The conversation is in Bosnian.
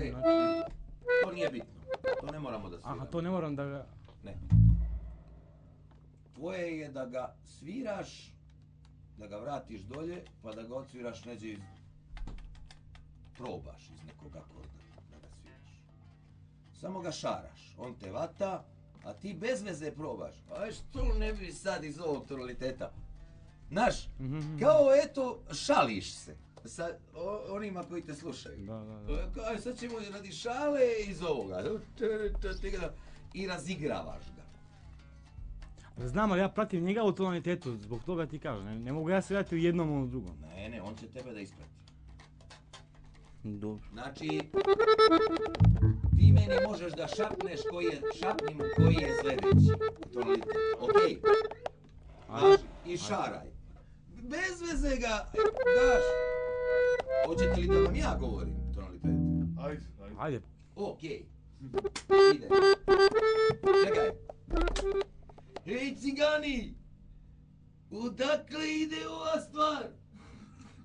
To nije bitno. To ne moramo da sviramo. Aha, to ne moram da ga... Ne. Tvoje je da ga sviraš, da ga vratiš dolje, pa da ga odsviraš neđe iz... Probaš iz nekog akorda da ga sviraš. Samo ga šaraš, on te vata, a ti bez veze probaš. A što ne bi sad iz ovog tonaliteta? Znaš, kao eto, šališ se sa onima koji te slušaju. Kao sad ćemo radi šale iz ovoga. I razigravaš ga. Znam, ali ja pratim njega u tonalitetu, zbog toga ti kažem. Ne mogu ja svirati u jednom ili u drugom. Ne, on će tebe da isprati. Dobro. Znači, ti meni možeš da šapneš šapni mu koji je sljedeći tonalitet, okej? Znači, i šaraj. Bez veze ga daš. Hoćete li da vam ja govorim tonalitet? Ajde. Okej. Ide. Čekaj. Hej cigani! Odakle ide ova stvar?